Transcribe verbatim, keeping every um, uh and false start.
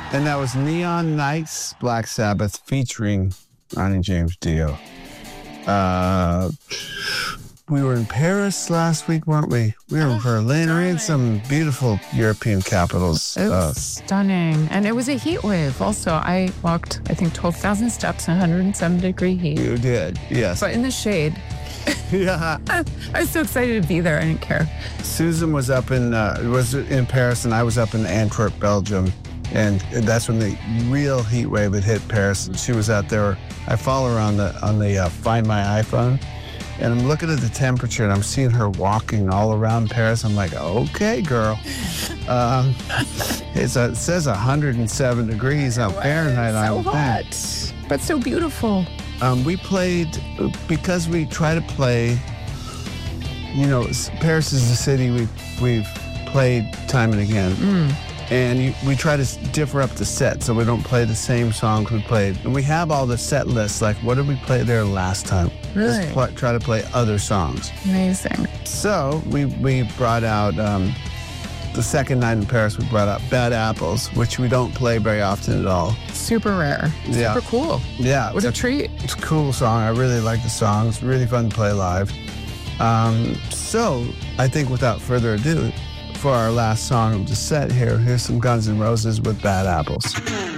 And that was Neon Nights, Black Sabbath, featuring Ronnie James Dio. Uh, we were in Paris last week, weren't we? We were in Oh, Berlin. We were in darling. some beautiful European capitals. It was Uh, stunning. And it was a heat wave. Also, I walked, I think, twelve thousand steps, one hundred seven degree heat. you did, yes. But in the shade. Yeah. I was so excited to be there. I didn't care. Susan was up in uh, was in Paris, and I was up in Antwerp, Belgium, and that's when the real heat wave had hit Paris. And she was out there. I follow her on the on the uh, Find My iPhone, and I'm looking at the temperature, and I'm seeing her walking all around Paris. I'm like, okay, girl. Um, it's a, it says one hundred seven degrees on Fahrenheit so on the hot, thing. but so beautiful. Um, we played, because we try to play, you know, Paris is a city we've, we've played time and again. Mm. And you, we try to differ up the set so we don't play the same songs we played. And we have all the set lists, like what did we play there last time? Really? Let's pl- try to play other songs. Amazing. So we, we brought out, um, the second night in Paris, we brought out Bad Apples, which we don't play very often at all. Super rare. Yeah. Super cool. Yeah. What a treat. It's a cool song. I really like the song. It's really fun to play live. Um, so I think without further ado, for our last song of the set here, here's some Guns N' Roses with Bad Apples.